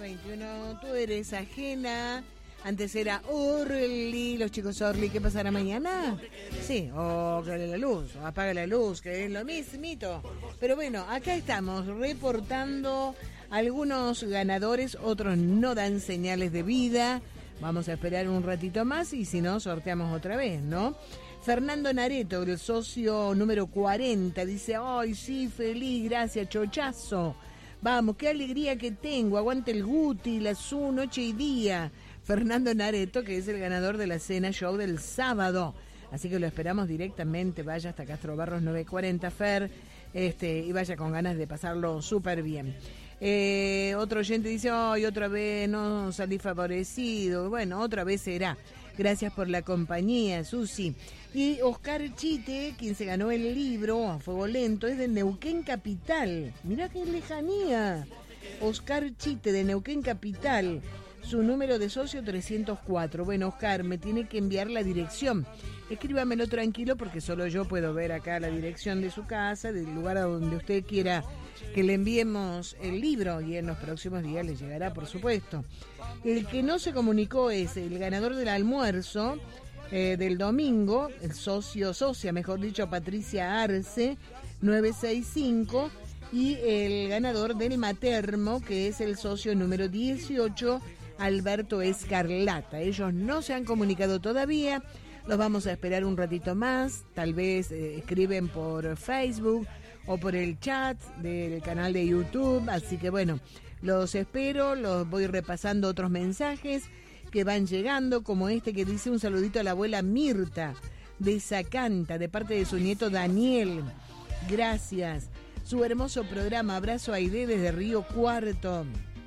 21. Tú eres ajena. Antes era Orly, los chicos Orly. ¿Qué pasará mañana? Sí, o que la luz, o apaga la luz, que es lo mismito. Pero bueno, acá estamos reportando algunos ganadores, otros no dan señales de vida. Vamos a esperar un ratito más y si no, sorteamos otra vez, ¿no? Fernando Nareto, el socio número 40, dice: ¡ay, sí, feliz, gracias, chochazo! Vamos, qué alegría que tengo, aguante el Guti, la Su, noche y día. Fernando Nareto, que es el ganador de la cena show del sábado. Así que lo esperamos directamente, vaya hasta Castro Barros 940 Fer, y vaya con ganas de pasarlo súper bien. Otro oyente dice: ¡ay, otra vez no salí favorecido! Bueno, otra vez será. Gracias por la compañía, Susi. Y Oscar Chite, quien se ganó el libro A Fuego Lento, es de Neuquén Capital. Mirá qué lejanía. Oscar Chite, de Neuquén Capital. Su número de socio 304. Bueno, Oscar, me tiene que enviar la dirección. Escríbamelo tranquilo porque solo yo puedo ver acá la dirección de su casa, del lugar a donde usted quiera que le enviemos el libro, y en los próximos días le llegará, por supuesto. El que no se comunicó es el ganador del almuerzo del domingo, el socia, mejor dicho, Patricia Arce, 965, y el ganador del matermo, que es el socio número 18, Alberto Escarlata. Ellos no se han comunicado todavía, los vamos a esperar un ratito más, tal vez escriben por Facebook o por el chat del canal de YouTube, así que bueno, los espero, los voy repasando otros mensajes que van llegando, como este que dice: un saludito a la abuela Mirta de Zacanta, de parte de su nieto Daniel. Gracias. Su hermoso programa, abrazo a Aide desde Río Cuarto.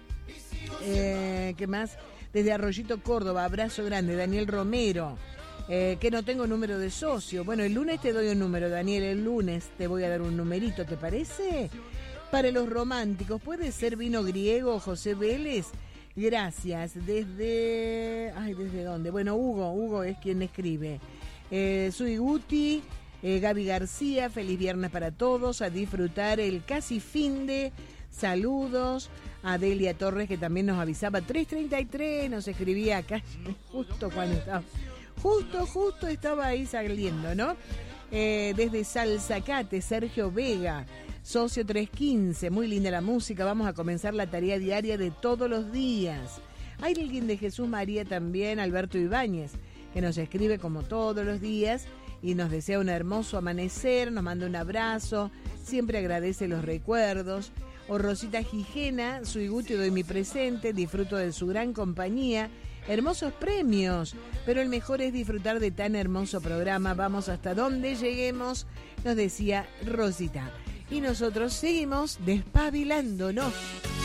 ¿Qué más? Desde Arroyito, Córdoba, abrazo grande, Daniel Romero. Que no tengo número de socio. Bueno, el lunes te doy un número, Daniel, el lunes te voy a dar un numerito, ¿te parece? Para los románticos, ¿puede ser vino griego, José Vélez? Gracias. ¿Desde dónde? Bueno, Hugo es quien escribe. Soy Guti, Gaby García, feliz viernes para todos, a disfrutar el casi fin de... Saludos a Delia Torres, que también nos avisaba, 3:33, nos escribía acá, justo cuando estaba... Justo estaba ahí saliendo, ¿no? Desde Salzacate, Sergio Vega, socio 315, muy linda la música, vamos a comenzar la tarea diaria de todos los días. Hay alguien de Jesús María también, Alberto Ibáñez, que nos escribe como todos los días y nos desea un hermoso amanecer, nos manda un abrazo, siempre agradece los recuerdos. O Rosita Gijena, soy Guti, doy mi presente, disfruto de su gran compañía, hermosos premios, pero el mejor es disfrutar de tan hermoso programa, vamos hasta donde lleguemos, nos decía Rosita. Y nosotros seguimos despabilándonos.